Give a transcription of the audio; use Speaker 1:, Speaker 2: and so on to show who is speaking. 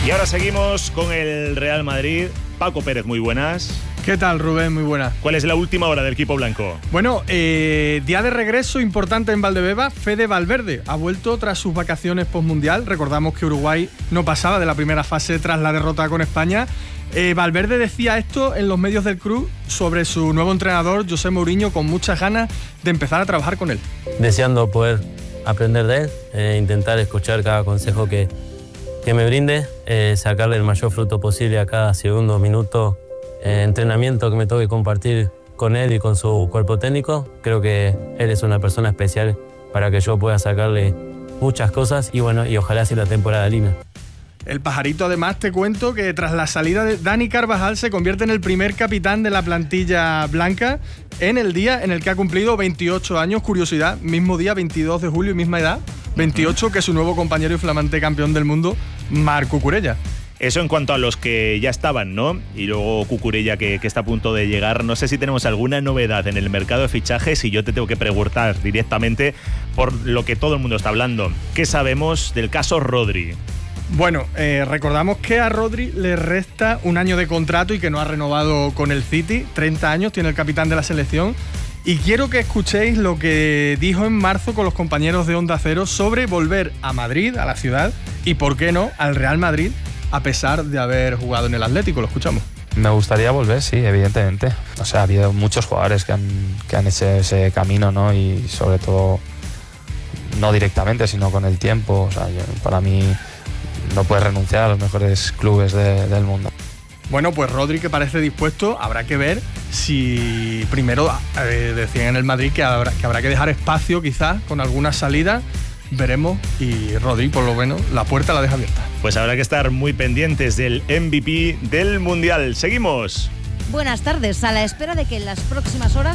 Speaker 1: Y ahora seguimos con el Real Madrid. Paco Pérez, muy buenas.
Speaker 2: ¿Qué tal, Rubén? Muy buena.
Speaker 1: ¿Cuál es la última hora del equipo blanco?
Speaker 2: Bueno, día de regreso importante en Valdebeba. Fede Valverde ha vuelto tras sus vacaciones postmundial. Recordamos que Uruguay no pasaba de la primera fase tras la derrota con España. Valverde decía esto en los medios del club sobre su nuevo entrenador, José Mourinho, con muchas ganas de empezar a trabajar con él.
Speaker 3: Deseando poder aprender de él, intentar escuchar cada consejo que me brinde, sacarle el mayor fruto posible a cada segundo, minuto, entrenamiento que me toque compartir con él y con su cuerpo técnico. Creo que él es una persona especial para que yo pueda sacarle muchas cosas y bueno, y ojalá sea la temporada linda.
Speaker 2: El pajarito, además, te cuento que tras la salida de Dani Carvajal se convierte en el primer capitán de la plantilla blanca en el día en el que ha cumplido 28 años. Curiosidad, mismo día, 22 de julio, misma edad, 28 que su nuevo compañero y flamante campeón del mundo, Marc Cucurella.
Speaker 1: Eso en cuanto a los que ya estaban, ¿no? Y luego Cucurella, que está a punto de llegar. No sé si tenemos alguna novedad en el mercado de fichajes y yo te tengo que preguntar directamente por lo que todo el mundo está hablando. ¿Qué sabemos del caso Rodri?
Speaker 2: Bueno, recordamos que a Rodri le resta un año de contrato y que no ha renovado con el City. 30 años tiene el capitán de la selección. Y quiero que escuchéis lo que dijo en marzo con los compañeros de Onda Cero sobre volver a Madrid, a la ciudad, y por qué no, al Real Madrid, a pesar de haber jugado en el Atlético. Lo escuchamos.
Speaker 4: Me gustaría volver, sí, evidentemente. O sea, ha habido muchos jugadores que han hecho ese camino, ¿no? Y sobre todo, no directamente, sino con el tiempo. O sea, para mí no puedes renunciar a los mejores clubes del mundo.
Speaker 2: Bueno, pues Rodri, que parece dispuesto, habrá que ver si primero decían en el Madrid que habrá que dejar espacio quizás con alguna salida. Veremos, y Rodri por lo menos la puerta la deja abierta.
Speaker 1: Pues habrá que estar muy pendientes del MVP del Mundial. Seguimos.
Speaker 5: Buenas tardes. A la espera de que en las próximas horas